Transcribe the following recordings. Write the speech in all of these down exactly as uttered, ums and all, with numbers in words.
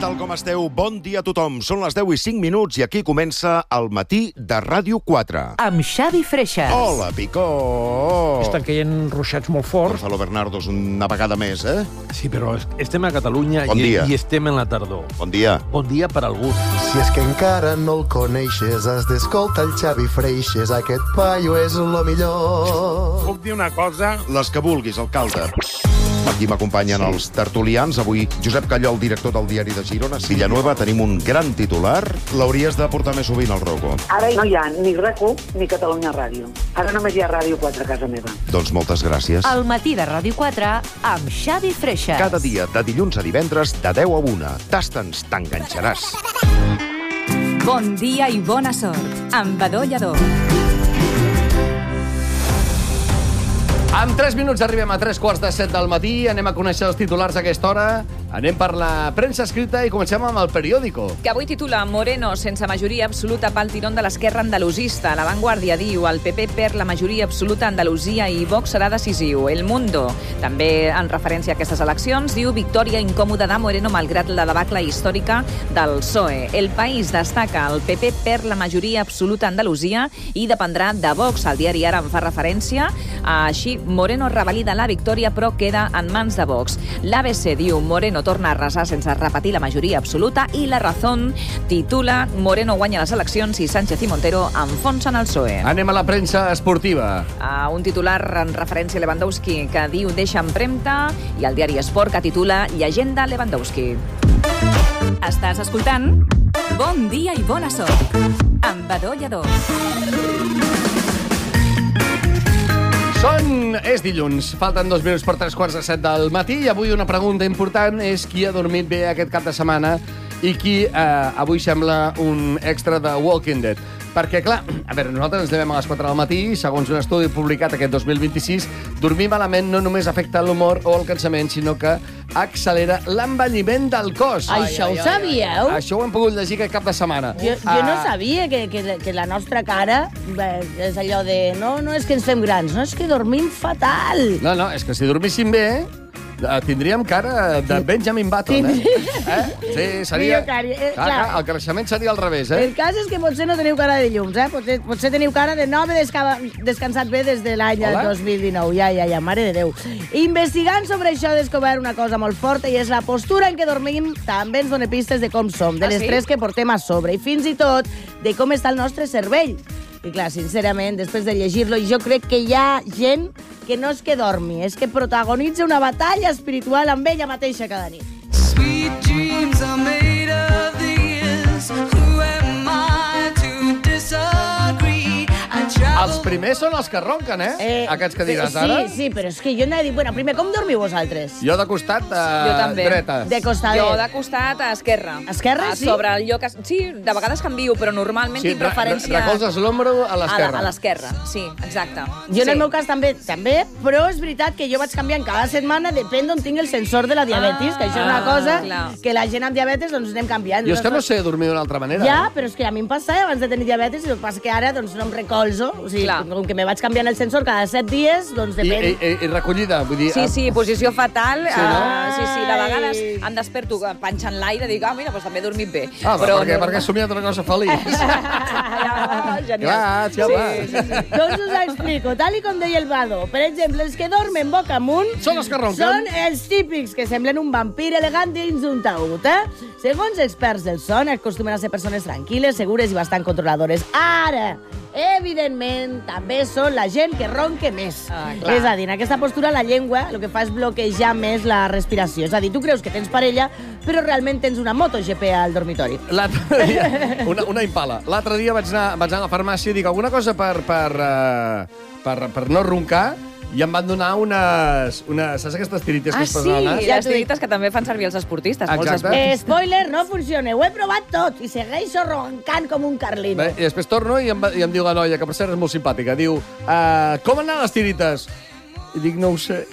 tal com esteu? Bon dia a tothom. Són les deu i cinc minuts i aquí comença el matí de Ràdio quatre. Amb Xavi Freixas. Hola, Picó! Estan caient ruixats molt forts. Gonzalo Bernardo és una vegada més, eh? Sí, però estem a Catalunya Bon i, dia. i estem en la tardor. Bon dia. Bon dia per algú. Si és que encara no el coneixes, has d'escoltar el Xavi Freixas. Aquest paio és lo millor. Puc dir una cosa? Les que vulguis, alcalde. Aquí m'acompanyen els tertulians. Avui, Josep Callol, director del Diari de Girona. Villanueva, tenim un gran titular. L'hauries de portar més sovint al Rocco. Ara no hi ha ni RAC1 ni Catalunya Ràdio. Ara només hi ha Ràdio quatre a casa meva. Doncs moltes gràcies. El matí de Ràdio quatre amb Xavi Freixas. Cada dia, de dilluns a divendres, de deu a una. Tasta'ns, t'enganxaràs. Bon dia i bona sort, amb Badó Lledó. En tres minuts arribem a tres quarts de set del matí. Anem a conèixer els titulars a aquesta hora. Anem per la premsa escrita i comencem amb el periòdico. Que avui titula Moreno sense majoria absoluta pel tirón de l'esquerra andalusista. La Vanguardia diu el P P perd la majoria absoluta a Andalusia i Vox serà decisiu. El Mundo, també en referència a aquestes eleccions, diu victòria incòmoda de Moreno malgrat la debacle històrica del P S O E. El País destaca el P P perd la majoria absoluta a Andalusia i dependrà de Vox. El diari Ara en fa referència a així Moreno revalida la victòria però queda en mans de Vox. L'A B C diu Moreno torna a arrasar sense repetir la majoria absoluta i La Razón titula Moreno guanya les eleccions i Sánchez i Montero enfonsen el P S O E. Anem a la premsa esportiva. Uh, un titular en referència a Lewandowski que diu deixa empremta i el diari Esport que titula Llegenda Lewandowski. Estàs escoltant Bon dia i bona sort amb Badó Lledó. Són... és dilluns, falten dos minuts per tres quarts de set del matí i avui una pregunta important és qui ha dormit bé aquest cap de setmana i qui eh, avui sembla un extra de Walking Dead. Perquè, clar, a veure, nosaltres ens llevem a les quatre del matí i, segons un estudi publicat aquest dos mil vint-i-sis, dormir malament no només afecta l'humor o el cansament, sinó que accelera l'envelliment del cos. Ai, Això ai, ho ai, sabíeu? Ai, Això ho hem pogut llegir aquest cap de setmana. Jo, jo no sabia que, que, que la nostra cara bé, és allò de... No, no és que ens fem grans, no, és que dormim fatal. No, no, és que si dormíssim bé... tindríem cara de Benjamin Button, eh? eh? Sí, seria... Cari, eh, clar, clar, el creixement seria al revés, eh? El cas és que potser no teniu cara de llums, eh? Potser, potser teniu cara de no haver desca... descansat bé des de l'any dos mil dinou. Ja, ja, ja, mare de Déu. Investigant sobre això he descobert una cosa molt forta i és la postura en què dormim també ens dona pistes de com som, de ah, l'estrès sí? que portem a sobre i fins i tot de com està el nostre cervell. I clar, sincerament, després de llegir-lo, jo crec que hi ha gent que no és que dormi, és que protagonitza una batalla espiritual amb ella mateixa cada nit. Sweet dreams are made of these. Who am I to disagree? I travel... Els primers són els que ronquen, eh? eh Aquests que diràs sí, ara. Sí, sí, però és que jo n'he dit... Bueno, primer, com dormiu vosaltres? Jo de costat, uh, jo també. dreta. De costadet. Jo de costat a esquerra. Esquerra, a sí? Sobre el lloc... Sí, de vegades canvio, però normalment Sí, tinc preferència... recolzes l'ombro a l'esquerra. A l'esquerra, sí, exacte. Jo en sí. el meu cas també, també, però és veritat que jo vaig canviant cada setmana, depèn d'on tinc el sensor de la diabetis, ah, que això és una cosa clar. que la gent amb diabetes doncs anem canviant. Jo és que no sé dormir d'una altra manera. Ja, però és que a mi em passava abans de tenir diabetes, i el que passa que ara doncs, no em recolzo. O sigui, Clar. com que me vaig canviant el sensor cada set dies, doncs I, depèn... i, i, i recollida, vull dir... Sí, sí, posició fatal. Sí, no? uh, sí, sí, de vegades em desperto panxant l'aire i dic, ah, mira, doncs també he dormit bé. Ah, però perquè, no... perquè he somiat una cosa feliç. ja, genial. Clar, sí, home. Sí, sí, sí. Doncs us explico, tal i com deia el Bado. Per exemple, els que dormen boca amunt Són els que ronquen. són els típics que semblen un vampir elegant dins d'un taüt, eh? Segons experts del son, acostumen a ser persones tranquil·les, segures i bastant controladores. Ara, evidentment, també són la gent que ronque més. Ah, clar. És a dir, en aquesta postura la llengua el que fa és bloquejar més la respiració. És a dir, tu creus que tens parella, però realment tens una MotoGP al dormitori. L'altre dia, una, una impala. L'altre dia vaig anar, vaig anar a la farmàcia i dic alguna cosa per, per, uh, per, per no roncar i em van donar unes... unes saps aquestes tirites Ah, que es posen al sí? nas? I les tirites que també fan servir els esportistes. molts Exacte. esportistes. Eh, spoiler, no funciona. Ho he provat tot i segueixo roncant com un carlino. Bé, I després torno i em, va- i em diu la noia, que per cert és molt simpàtica, diu, uh, com han anat les tirites? I dic, no ho sé.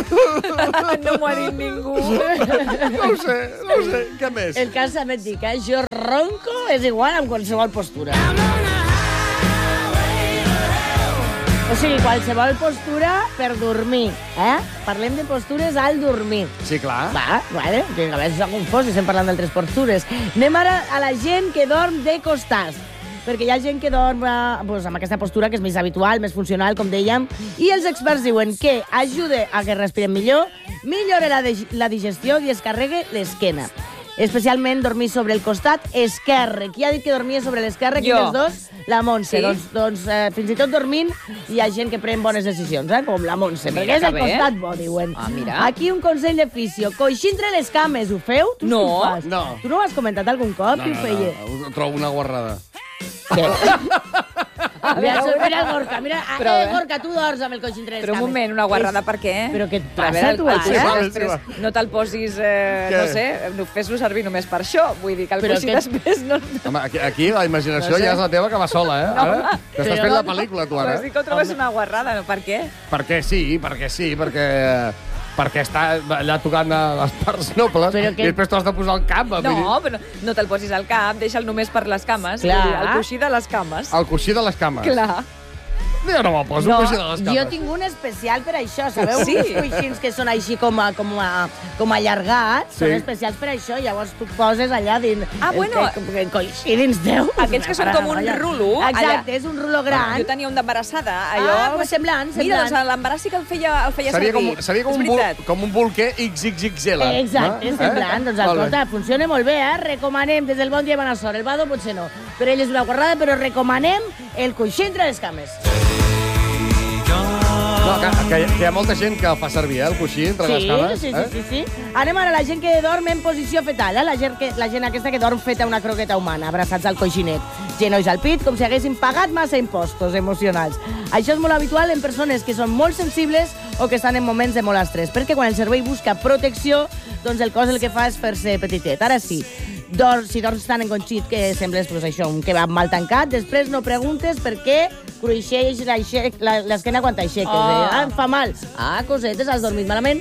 No m'ho ha dit ningú. No ho sé, no ho sé. Què més? El cas també et dic, eh? Jo ronco és igual amb qualsevol postura. O sigui, qualsevol postura per dormir, eh? Parlem de postures al dormir. Sí, clar. Va, vale, que a vegades s'ha confós i estem parlant d'altres postures. Anem ara a la gent que dorm de costats, perquè hi ha gent que dorm eh, pues, amb aquesta postura que és més habitual, més funcional, com dèiem, i els experts diuen que ajuda a que respirem millor, millora la, la digestió i es carregue l'esquena. Especialment dormir sobre el costat esquerre. Qui ha dit que dormia sobre l'esquerre? Qui dels dos? La Montse. Sí? Doncs, doncs eh, fins i tot dormint hi ha gent que pren bones decisions, eh? Com la Montse, Mira perquè és que el bé. costat bo, diuen. Ah, mira. Aquí un consell de fisio. Coixí entre les cames, ho feu? Tu No. sí ho fas? No. Tu no ho has comentat algun cop? No, Qui no, ho feia? no, ho trobo una guarrada. Què? Mira, mira el Gorka, mira. Ah, Però, eh, eh? Gorka, tu dors amb el coixí entre les Però un cames. moment, una guarrada, per què? Però què et A veure, passa, el- tu, el ara? coixí Sí, després sí, no te'l posis, eh, Què? no sé, fes-lo servir només per això. Vull dir que el Però coixí que- després no... Home, aquí, aquí la imaginació No sé. ja és la teva que va sola, eh? No, Ara? home. Que estàs Però fent no, la no. pel·lícula, tu, Però ara. sí que ho trobes una guarrada, no? Per què? Perquè sí, perquè sí, perquè... perquè està allà tocant a les parts nobles Però i que- després t'ho has de posar al cap. vull dir, No, però no te'l posis al cap, deixa'l només per les cames. Clar. Vull dir, el coixí de les cames. El coixí de les cames. Clar. Jo no me'l poso, No, el coixí de les cames. jo tinc un especial per això, sabeu? Sí. Uns coixins que són així com, a, com, a, com allargats, Sí. són especials per això, llavors tu poses allà dins... Ah, bueno. El, el, el coixí dins teu. Aquells que són com un rulo, Exacte, allà. és un rulo gran. Jo tenia un d'embarassada. Allò... Ah, pues semblant, Mira, semblant. doncs l'embaràs sí que el feia, el feia Seria servir. com, seria com, És un, bul, veritat. com un bolquer X X X L. Exacte, eh? semblant. Doncs Molt bé. escolta, funciona molt bé, eh? Recomanem des del Bon Dia i Bona Sort. El Bado potser no, però ell és una guarrada, però recomanem el coixí entre les cames. No, que, que, que hi ha molta gent que el fa servir, eh, el coixí entre Sí, les cames. sí, sí, eh? sí, sí. Anem ara a la gent que dorm en posició fetal, eh? la, gent que, la gent aquesta que dorm feta una croqueta humana, abraçats al coixinet, genolls al pit, com si haguessin pagat massa impostos emocionals. Això és molt habitual en persones que són molt sensibles o que estan en moments de molt estrès, perquè quan el cervell busca protecció, doncs el cos el que fa és fer-se petitet. Ara sí, Dor, si dorms tan enconxit que sembles pues, això, un kebab mal tancat, després no preguntes per què cruixeix l'aixec- la- l'esquena quan t'aixeques. Oh. Eh? Ah, em fa mal. Ah, cosetes, has dormit malament.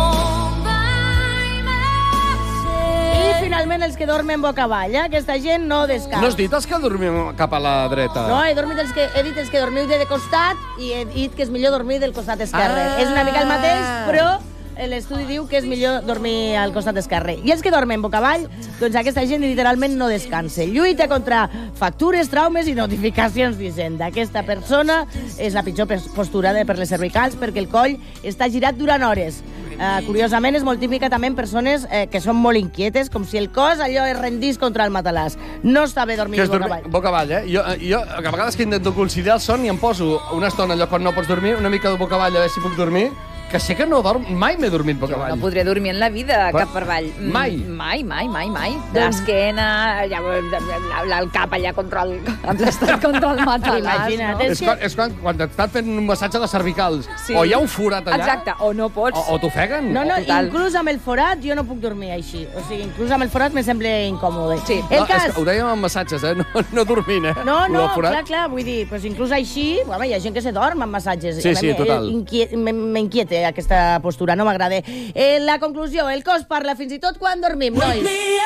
I finalment els que dormen boca avall, eh? Aquesta gent no descansa. No has dit els que dormim cap a la dreta? No, he, dormit els que, he dit els que dormiu de, de costat i he dit que és millor dormir del costat esquerre. Ah. És una mica el mateix, però l'estudi diu que és millor dormir al costat esquerre. I els que dormen boca avall, doncs aquesta gent literalment no descansa. Lluita contra factures, traumes i notificacions d'Hisenda. Aquesta persona és la pitjor postura de, per les cervicals perquè el coll està girat durant hores. Uh, curiosament, és molt típica també en persones eh, que són molt inquietes, com si el cos allò es rendís contra el matalàs. No està bé dormir Que és boca dormir avall. boca avall, eh? Jo, jo, a vegades que intento conciliar el son i em poso una estona allò quan no pots dormir, una mica de boca avall a veure si puc dormir, que sé que no dorm, mai m'he dormit boca avall. No podré dormir en la vida, Clar. cap per avall. Mm, Mai? Mai, mai, mai, mai. Doncs- L'esquena, allà, la- el cap allà contra el, aplastat contra el matalàs, Imagina't, no? és És, quan, és quan, quan t'estan fent un massatge de cervicals, Sí. o hi ha un forat allà, Exacte, o no pots. o, o t'ofeguen. No, no, Total. inclús amb el forat jo no puc dormir així. O sigui, inclús amb el forat me sembla incòmode. Sí. El no, cas... és que ho dèiem amb massatges, eh? No, no dormint, eh? No, Lo no, del forat. clar, clar, vull dir, pues inclús així, home, hi ha gent que se dorm amb massatges. Sí, A sí, mi, total. eh, inquie- m- M'inquieta aquesta postura, no m'agrada. Eh, la conclusió, el cos parla fins i tot quan dormim, nois.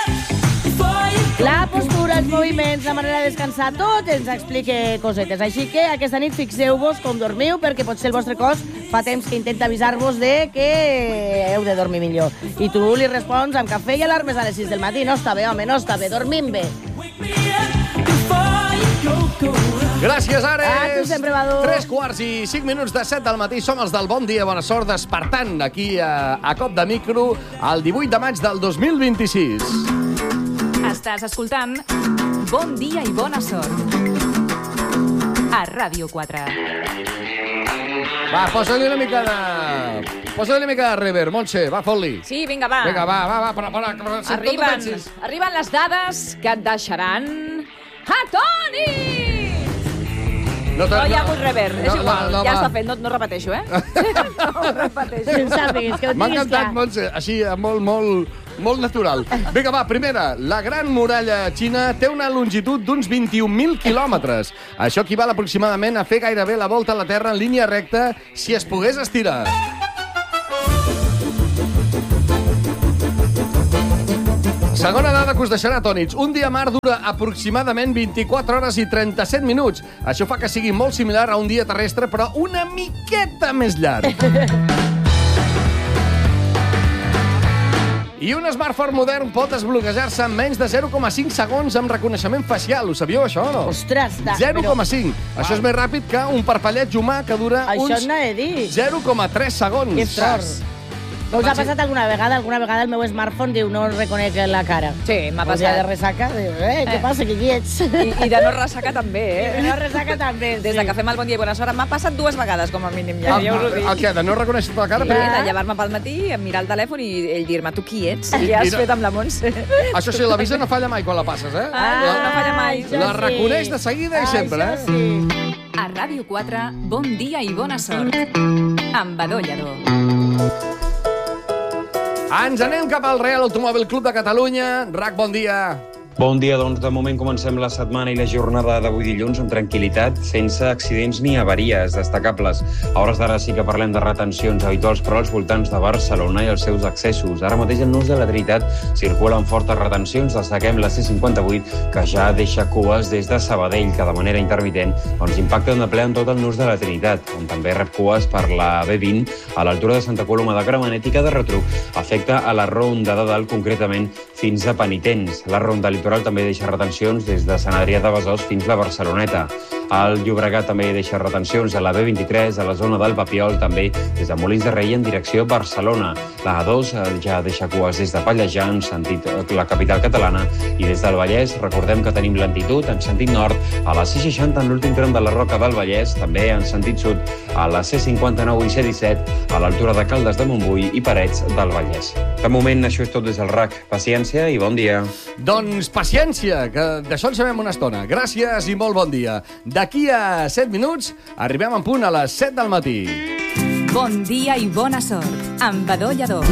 La postura, els moviments, la manera de descansar, tot ens explica cosetes. Així que aquesta nit fixeu-vos com dormiu, perquè potser el vostre cos fa temps que intenta avisar-vos de que heu de dormir millor. I tu li respons amb cafè i alarmes a les sis del matí. No està bé, home, no està bé, dormim bé. Gràcies, Ares! A tu sempre, Badu. Tres quarts i cinc minuts de set del matí. Som els del Bon Dia, Bona Sort, despertant aquí a, a cop de micro el divuit de maig del dos mil vint-i-sis. Estàs escoltant Bon dia i bona sort a Ràdio quatre. Va, posa-li una mica de... Posa-li una mica de reverb, Montse, va, fot-li. Sí, vinga, va. Vinga, va, va, va, para, para, para, si tu Arriben, pensis. arriben les dades que et deixaran atònit! No, No hi ha hagut rever, és No, igual, no, no, ja va. està fet, no, no repeteixo, eh? No ho repeteixo. Que ho sàpigues, que ho M'ha tinguis encantat, clar. Montse, així, eh, molt, molt, molt natural. Vinga, va, primera. La Gran Muralla Xina té una longitud d'uns vint-i-un mil quilòmetres. Això equival aproximadament a fer gairebé la volta a la Terra en línia recta si es pogués estirar. Segona dada que us deixarà atònits. Un dia mar dura aproximadament vint-i-quatre hores i trenta-set minuts. Això fa que sigui molt similar a un dia terrestre, però una miqueta més llarg. I un smartphone modern pot desbloquejar-se en menys de zero coma cinc segons amb reconeixement facial. Ho sabíeu, això, o no? Ostres, da, zero coma cinc. Però... Això és més ràpid que un parpelleig humà que dura Això uns no he dit. zero coma tres segons. Que fort. Us ha passat alguna vegada? Alguna vegada el meu smartphone diu no reconec la cara. Sí, m'ha El dia de passat. ressaca, diu, eh, què passa, que qui ets? I, I de no ressaca també, eh? I de no ressaca també, sí. Des de que fem el Bon Dia i Bona Sort m'ha passat dues vegades, com a mínim, ja, El, ja us ho el, dic. el què? De no reconèixer la cara? Sí, Perquè... de llevar-me pel matí, mirar el telèfon i ell dir-me, tu qui ets? I què has Mira. fet amb la Montse? Això sí, la visa no falla mai quan la passes, eh? Ah, no falla mai. això La reconeix de seguida i sempre, eh? Això sí. A Ràdio quatre, bon dia i bona sort. Amb Badó Lladó. Ens anem cap al Real Automòbil Club de Catalunya. Rac, bon dia. Bon dia, doncs de moment comencem la setmana i la jornada d'avui dilluns amb tranquil·litat, sense accidents ni avaries destacables. A hores d'ara sí que parlem de retencions habituals per als voltants de Barcelona i els seus accessos. Ara mateix el nus de la Trinitat circula amb fortes retencions. Destaquem la C cinquanta-vuit, que ja deixa cues des de Sabadell, que de manera intermitent doncs, impacta de ple en tot el nus de la Trinitat, on també rep cues per la B vint a l'altura de Santa Coloma de Gramenet i que de retruc afecta a la ronda de dalt, concretament fins a Penitents. La ronda litoral també deixa retencions des de Sant Adrià de Besòs fins a Barceloneta. El Llobregat també deixa retencions a la B vint-i-tres, a la zona del Papiol, també des de Molins de Rei en direcció Barcelona. La A dos ja deixa cues des de Pallejà en sentit la capital catalana i des del Vallès recordem que tenim lentitud en sentit nord a la C seixanta en l'últim tram de la Roca del Vallès, també en sentit sud a la C cinquanta-nou i C disset a l'altura de Caldes de Montbui i Parets del Vallès. De moment això és tot des del R A C. Paciència i bon dia. Doncs paciència, que d'això en sabem una estona. Gràcies i molt bon dia. D'aquí a set minuts arribem en punt a les set del matí. Bon dia i bona sort. Amb Badó Lladó.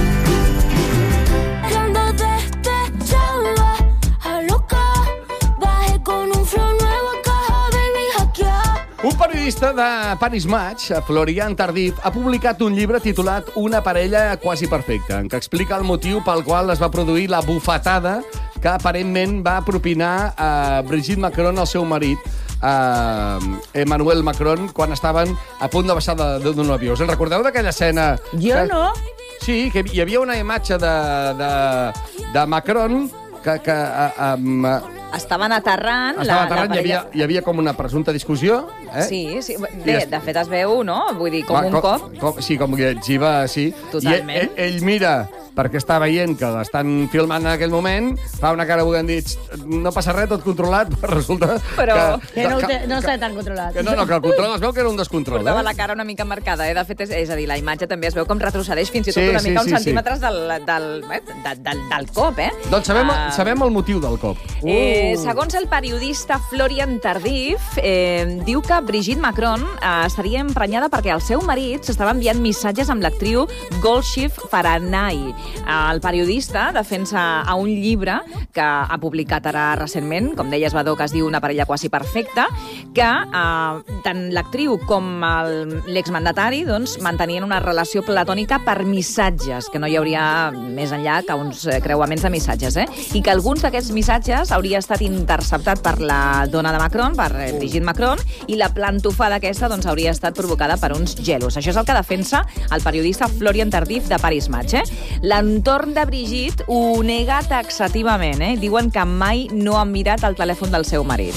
Ando despechada, a loca, bajé con un flow nuevo a caja, baby, hackear. Un periodista de Paris Match, Florian Tardif, ha publicat un llibre titulat Una parella quasi perfecta, en què explica el motiu pel qual es va produir la bufetada que aparentment va propinar a Brigitte Macron, el seu marit, a Emmanuel Macron, quan estaven a punt de baixar d'un avió. Us en recordeu d'aquella escena? Jo que... no. Sí, que hi havia una imatge de, de, de Macron que... que a, a, Estaven aterrant. Estava la, aterrant, la hi, havia, hi havia com una presumpta discussió. Eh? Sí, sí. Bé, de fet es veu, no? Vull dir, com Va, un com, cop. Com, sí, com que etziva, sí. Totalment. I ell, ell mira perquè està veient que l'estan filmant en aquell moment, fa una cara bullent, dit, no passa res, tot controlat, però resulta Però... que... Que no, te, no està tan controlat. Que no, no, que el control es veu que era un descontrol. Portava Eh? la cara una mica marcada, eh? De fet, és, és a dir, la imatge també es veu com retrocedeix fins i tot Sí, una sí, mica sí, uns centímetres sí. del, del, eh? del, del, del cop, eh? Doncs sabem, Ah, sabem el motiu del cop. Eh, segons el periodista Florian Tardif, eh, diu que Brigitte Macron eh, estaria emprenyada perquè el seu marit s'estava enviant missatges amb l'actriu Golshifteh Farahani. Eh, el periodista defensa a un llibre que ha publicat ara recentment, com deia Badó, que es diu Una parella quasi perfecta, que eh, tant l'actriu com el- l'exmandatari doncs, mantenien una relació platònica per missatges, que no hi hauria més enllà que uns eh, creuaments de missatges, eh? I que alguns d'aquests missatges hauria estat interceptat per la dona de Macron, per eh, Brigitte Macron, i la plantofada aquesta doncs, hauria estat provocada per uns gelos. Això és el que defensa el periodista Florian Tardif de Paris Match. Eh? L'entorn de Brigitte ho nega taxativament. Eh? Diuen que mai no han mirat el telèfon del seu marit.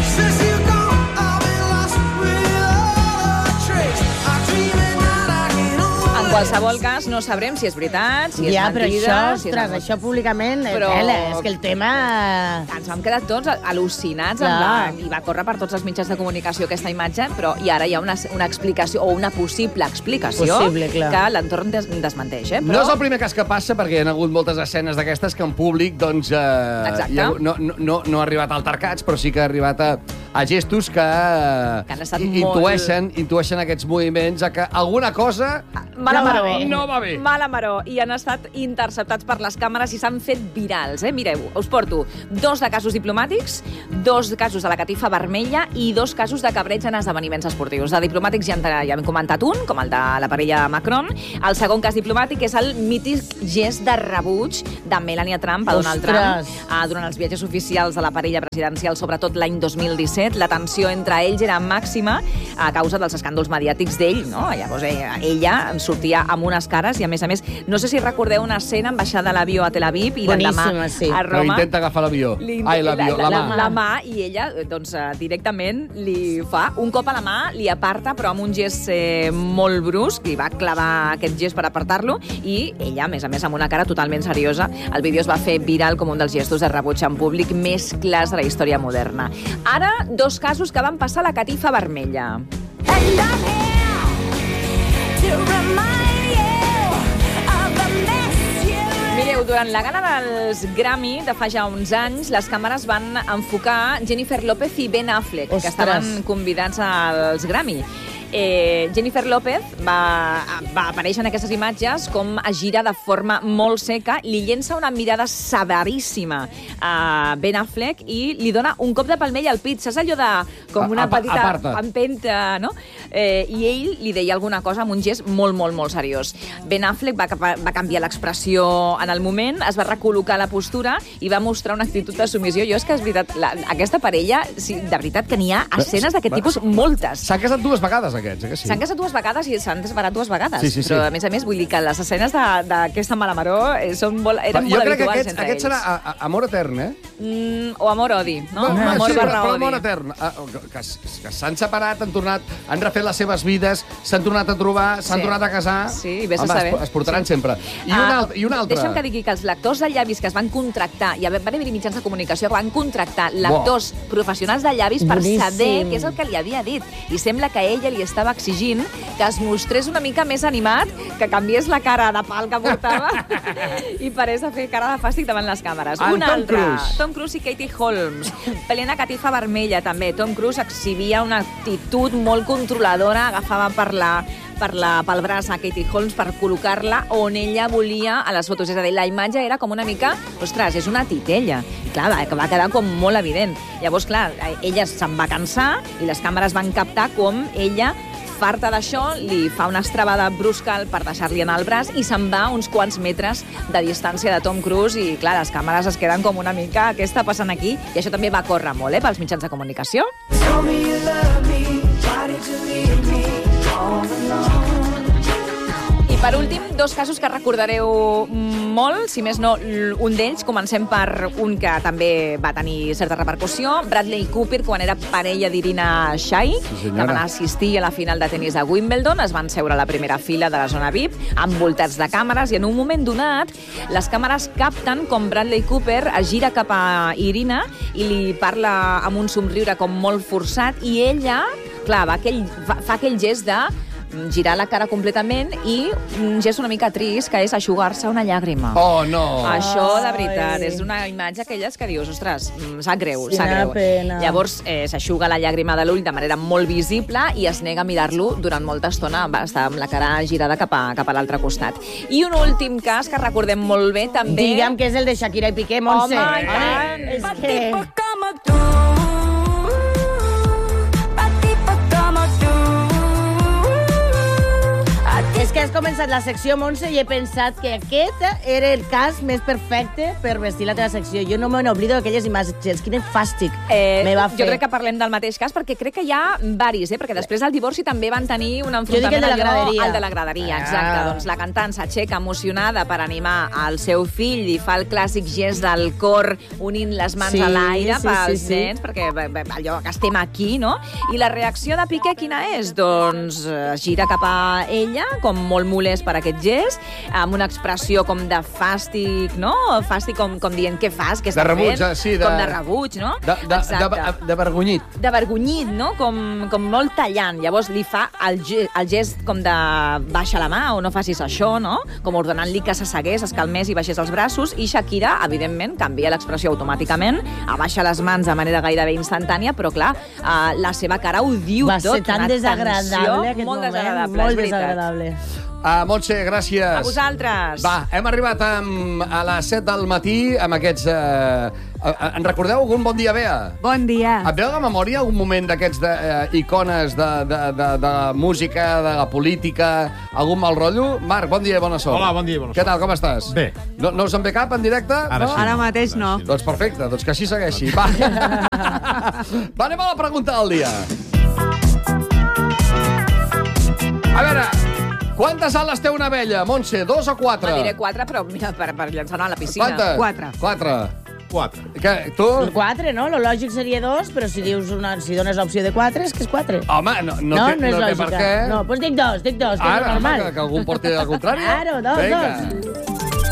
En qualsevol cas, no sabrem si és veritat, si és Ja, però mentida... això, si és ostres, això públicament, Però- però... tela, és que el tema... Ens vam quedar tots al·lucinats amb Clar. la... i va córrer per tots els mitjans de comunicació aquesta imatge, però i ara hi ha una, una explicació, o una possible explicació, Possible, clar. que l'entorn des, desmenteix. Eh? Però... No és el primer cas que passa, perquè hi ha hagut moltes escenes d'aquestes que en públic doncs, eh, Exacte. hi ha, no, no, no, no ha arribat a altercats, però sí que ha arribat a, a gestos que, que han estat intueixen, molt... intueixen aquests moviments a que alguna cosa Mala maró. no va bé. Mala maró. I han estat interceptats per les càmeres i s'han fet virals. Eh? Mireu, us porto dos de casos diplomàtics, dos casos de la catifa vermella i dos casos de cabreig en esdeveniments esportius. De diplomàtics ja, ja hem comentat un, com el de la parella Macron. El segon cas diplomàtic és el mític gest de rebuig de Melania Trump a Donald Ostres. Trump uh, durant els viatges oficials de la parella presidencial, sobretot l'any dos mil disset. La tensió entre ells era màxima a causa dels escàndols mediàtics d'ell. No? Llavors, ella, ella sortia amb unes cares i, a més a més, no sé si recordeu una escena en baixar de l'avió a Tel Aviv i l'endemà sí. a Però Roma. intenta agafar l'avió. Ai, l'avió, la, la, la, la, la mà, i ella, doncs, eh, directament li fa un cop a la mà, li aparta, però amb un gest eh, molt brusc, i va clavar aquest gest per apartar-lo, i ella, a més a més, amb una cara totalment seriosa. El vídeo es va fer viral com un dels gestos de rebuig en públic més clars de la història moderna. Ara, dos casos que van passar a la catifa vermella. Mireu, durant la gala dels Grammy de fa ja uns anys, les càmeres van enfocar Jennifer López i Ben Affleck, Ostres. que estaven convidats als Grammy. Eh, Jennifer López va, va aparèixer en aquestes imatges com es gira de forma molt seca, li llença una mirada severíssima a Ben Affleck i li dona un cop de palmell al pit. Saps allò de com una A- a- petita aparta. empenta, no? Eh, I ell li deia alguna cosa amb un gest molt, molt, molt seriós. Ben Affleck va, capa- va canviar l'expressió en el moment, es va recol·locar la postura i va mostrar una actitud de submissió. Jo és que és veritat, la, aquesta parella, sí, de veritat que n'hi ha escenes d'aquest tipus moltes. S'han casat dues vegades, aquests, eh, que sí? S'han casat dues vegades i s'han desbarat dues vegades. Sí, sí, sí. Però, a més a més, vull dir que les escenes de- d'aquesta mala maró eh, són molt, eren jo molt crec que habituals aquest, entre aquest ells. serà a, a, amor etern, eh? Mm, o amor-odi, no? Ah, amor sí, barra però odi. amor etern. Ah, que, que, que s'han separat, han tornat, han refet les seves vides, s'han tornat a trobar, s'han Sí. tornat a casar. Sí, vés a Home, saber. Es, es portaran Sí. sempre. I un Ah, altre. I un altre. Deixa'm que digui que els lectors de llavis que es van contractar, i van haver-hi mitjans de comunicació que van contractar lectors wow. professionals de llavis per Boníssim. saber què és el que li havia dit. I sembla que ella li estava exigint que es mostrés una mica més animat, que canviés la cara de pal que portava i parés de fer cara de fàstic davant les càmeres. En Un Tom altre, Cruise. Tom Cruise i Katie Holmes. Plena catifa vermella, també. Tom Cruise exhibia una actitud molt controladora, agafava per la per la, pel braç a Katie Holmes per col·locar-la on ella volia a les fotos. És a dir, la imatge era com una mica... Ostres, és una titella. I clar, va, va quedar com molt evident. Llavors, clar, ella se'n va cansar i les càmeres van captar com ella, farta d'això, li fa una estrabada brusca per deixar-li anar el braç i se'n va uns quants metres de distància de Tom Cruise i, clar, les càmeres es queden com una mica què està passant aquí? I això també va córrer molt, eh, pels mitjans de comunicació. I per últim, dos casos que recordareu molt, si més no, un d'ells. Comencem per un que també va tenir certa repercussió. Bradley Cooper, quan era parella d'Irina Shayk, Sí, que van senyora. assistir a la final de tenis de Wimbledon, es van seure a la primera fila de la zona V I P, envoltats de càmeres, i en un moment donat, les càmeres capten com Bradley Cooper es gira cap a Irina i li parla amb un somriure com molt forçat, i ella, clar, va aquell, fa, fa aquell gest de girar la cara completament i un gest una mica trist, que és eixugar-se una llàgrima. Oh, no. Això, de veritat, Ai. és una imatge aquelles que dius, ostres, mm, sap greu, Quina sap greu. pena. Llavors, eh, s'eixuga la llàgrima de l'ull de manera molt visible i es nega a mirar-lo durant molta estona, va estar amb la cara girada cap a, cap a l'altre costat. I un últim cas que recordem molt bé, també... Digue'm que és el de Shakira i Piqué, Montse. Home, i tant. És que... És que has començat la secció, Montse, i he pensat que aquest era el cas més perfecte per vestir la teva secció. Jo no me n'oblido d'aquelles imatges. Quin fàstic Eh, me va fer. jo crec que parlem del mateix cas, perquè crec que hi ha varis, eh? perquè després del divorci també van tenir un Jo dic enfrontament el de la allò- graderia. el de la graderia, Ah. exacte. Doncs la cantant s'aixeca emocionada per animar el seu fill i fa el clàssic gest del cor unint les mans Sí, a l'aire sí, pels sí, sí. nens, perquè bé, bé, allò que estem aquí, no? I la reacció de Piqué quina és? Doncs eh, es gira cap a ella, com molt molest per aquest gest, amb una expressió com de fàstic, no? Fàstic com, com dient què fas, què De estàs rebuig, fent? eh, sí, de- Com de rebuig, no? De, de, de, Exacte. de, de vergonyit. De vergonyit, no? Com, com molt tallant. Llavors li fa el, ge el gest com de baixa la mà o no facis això, no? Com ordenant-li que s'assegués, es calmés i baixés els braços. I Shakira, evidentment, canvia l'expressió automàticament, abaixa les mans de manera gairebé instantània, però clar, uh, la seva cara ho diu Va tot. ser tan una desagradable tensió aquest molt moment, desagradable, molt és veritat. desagradable. Uh, Montse, gràcies. A vosaltres. Va, hem arribat amb, a les set del matí amb aquests... Uh, uh, en recordeu algun bon dia, Bea? Bon dia. Et veu de memòria algun moment d'aquests de, uh, icones de, de, de, de música, de la política, algun mal rotllo? Marc, bon dia i bona sort. Hola, bon dia i bona sort. Què tal, com estàs? Bé. No, no us en ve cap en directe? Ara no? sí. Ara mateix no. Doncs perfecte, doncs que així segueixi. Va. Va, anem a la pregunta del dia. A veure, quantes ales té una abella, Montse? Dos o quatre? No diré quatre, però mira, per, per llançar-la a la piscina. Quantes? Quatre. Quatre. Quatre. Que, tu? Quatre, no? Lo lògic seria dos, però si dius una, si dones l'opció de quatre, és que és quatre. Home, no, no, no, té, no és no té lògica. per què. No, doncs dic dos, dic dos, que Ara, és lo normal. home, que, que algú porti al contrari. Claro, dos, Vinga. dos.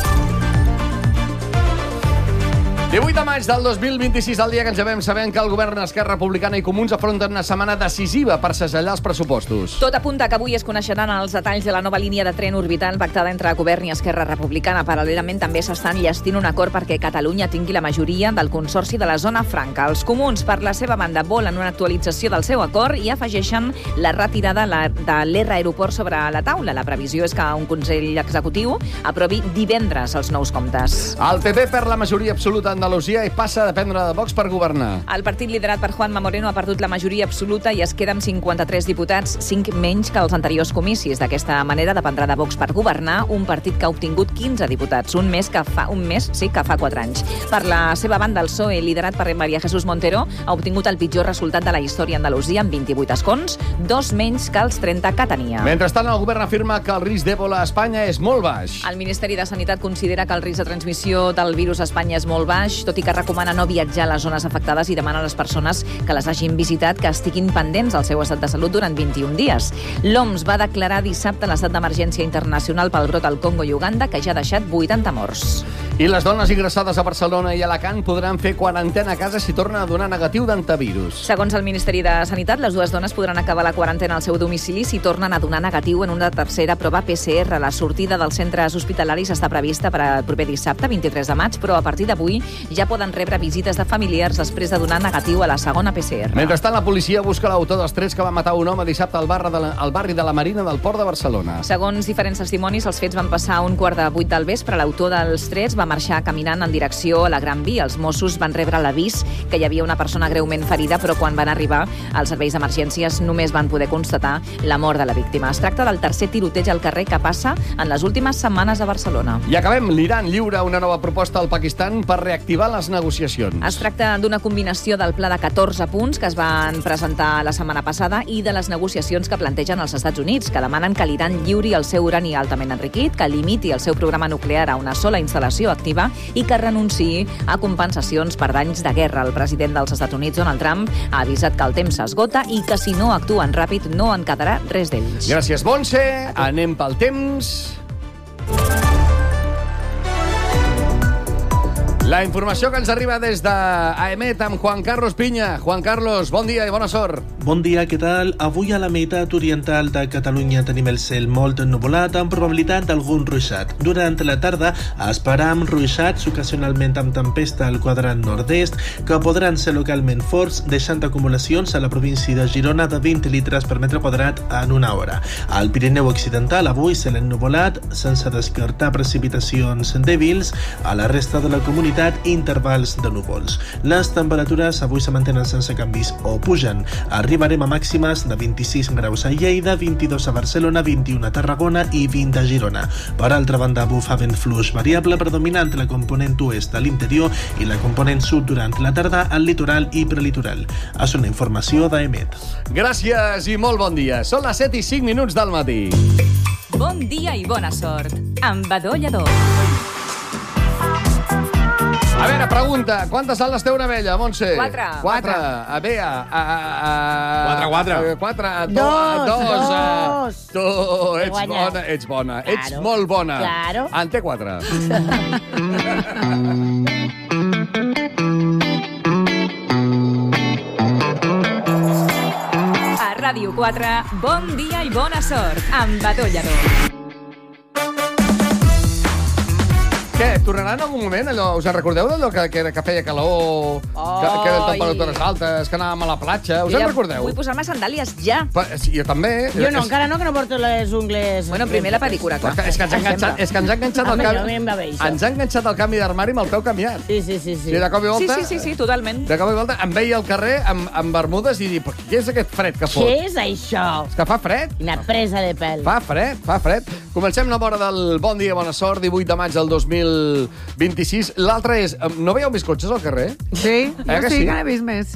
divuit de maig del dos mil vint-i-sis, el dia que ens llevem sabent que el govern Esquerra Republicana i Comuns afronten una setmana decisiva per segellar els pressupostos. Tot apunta que avui es coneixeran els detalls de la nova línia de tren orbital pactada entre Govern i Esquerra Republicana. Paral·lelament també s'estan llestint un acord perquè Catalunya tingui la majoria del Consorci de la Zona Franca. Els comuns, per la seva banda, volen una actualització del seu acord i afegeixen la retirada de l'R Aeroport sobre la taula. La previsió és que un Consell Executiu aprovi divendres els nous comptes. El P P perd la majoria absoluta a Andalusia i passa a dependre de Vox per governar. El partit liderat per Juanma Moreno ha perdut la majoria absoluta i es queda amb cinquanta-tres diputats, cinc menys que els anteriors comicis. D'aquesta manera dependrà de Vox per governar, un partit que ha obtingut quinze diputats, un mes que fa un mes, sí, que fa quatre anys. Per la seva banda, el P S O E, liderat per María Jesús Montero, ha obtingut el pitjor resultat de la història a Andalusia amb vint-i-vuit escons, dos menys que els trenta que tenia. Mentrestant, el govern afirma que el risc d'Ebola a Espanya és molt baix. El Ministeri de Sanitat considera que el risc de transmissió del virus a Espanya és molt baix, tot i que recomana no viatjar a les zones afectades i demana a les persones que les hagin visitat que estiguin pendents al seu estat de salut durant vint-i-un dies. L'O M S va declarar dissabte l'estat d'emergència internacional pel brot al Congo i Uganda, que ja ha deixat vuitanta morts. I les dones ingressades a Barcelona i Alacant podran fer quarantena a casa si tornen a donar negatiu d'antivirus. Segons el Ministeri de Sanitat, les dues dones podran acabar la quarantena al seu domicili si tornen a donar negatiu en una tercera prova P C R. La sortida dels centres hospitalaris està prevista per al proper dissabte, vint-i-tres de maig, però a partir d'avui ja poden rebre visites de familiars després de donar negatiu a la segona P C R. Mentrestant, la policia busca l'autor dels trets que va matar un home dissabte al, barri de la, al barri de la Marina del Port de Barcelona. Segons diferents testimonis, els fets van passar a un quart de vuit del vespre. L'autor dels trets va marxar caminant en direcció a la Gran Via. Els Mossos van rebre l'avís que hi havia una persona greument ferida, però quan van arribar als serveis d'emergències només van poder constatar la mort de la víctima. Es tracta del tercer tiroteig al carrer que passa en les últimes setmanes a Barcelona. I acabem. L'Iran lliura una nova proposta al Pakistan per reactivar les negociacions. Es tracta d'una combinació del pla de catorze punts que es van presentar la setmana passada i de les negociacions que plantegen els Estats Units, que demanen que l'Iran lliuri el seu urani altament enriquit, que limiti el seu programa nuclear a una sola instal·lació activa i que renunciï a compensacions per danys de guerra. El president dels Estats Units, Donald Trump, ha avisat que el temps s'esgota i que si no actuen ràpid no en quedarà res d'ells. Gràcies, Montse. Anem pel temps. La informació que ens arriba des d'Aemet amb Juan Carlos Piña. Juan Carlos, bon dia i bona sort. Bon dia, què tal? Avui a la meitat oriental de Catalunya tenim el cel molt ennuvolat amb probabilitat d'algun ruixat. Durant la tarda esperam ruixats ocasionalment amb tempesta al quadrant nord-est que podran ser localment forts, deixant acumulacions a la província de Girona de vint litres per metre quadrat en una hora. Al Pirineu Occidental avui cel ennuvolat sense descartar precipitacions dèbils. A la resta de la comunitat intervals de núvols. Les temperatures avui se mantenen sense canvis o pugen. Arribarem a màximes de vint-i-sis graus a Lleida, vint-i-dos a Barcelona, vint-i-un a Tarragona i vint a Girona. Per altra banda, bufa vent fluix variable predominant la component oest a l'interior i la component sud durant la tarda al litoral i prelitoral. És una informació d'Aemet. Gràcies i molt bon dia. Són les set i cinc minuts del matí. Bon dia i bona sort amb Badó Lledó. A veure, pregunta. Quantes ales té una abella, Montse? Quatre. Quatre. A Bea. A, a, a, Quatre, quatre. Quatre. a Dos, a dos. a- dos. Tu, He ets guanyat. bona, ets bona. Ets Claro. molt bona. Claro. En té quatre. A Ràdio quatre, bon dia i bona sort, amb Badó Lledó. Què, tornarà en algun moment allò? Us en recordeu d'allò que, que, que feia calor, Oh, que, que eren temperatures i- altes, que anàvem a la platja? Us Jo en ja recordeu? Vull posar-me sandàlies ja. Pa, sí, jo també. Jo no, És- encara no, que no porto les ungles... Bueno, primer la pedicura, clar. És que ens ha enganxat, és que ens ha enganxat el Home, canvi... jo a mi em va bé, això. Ens ha enganxat el canvi d'armari amb el peu canviat. Sí, sí, sí. sí. I de cop i Sí, volta... sí, sí, sí, totalment. De cop i volta em veia al carrer amb, amb bermudes i dir, però què és aquest fred que fot? Què és això? És que fa fred. Una presa de pèl. Fa fred, fa fred. Comencem la vora del Bon Dia, Bona Sort, divuit de maig del dos mil vint-i-sis. L'altre és... No veieu més cotxes al carrer? Sí, Eh jo que sí, sí? que n'he vist més.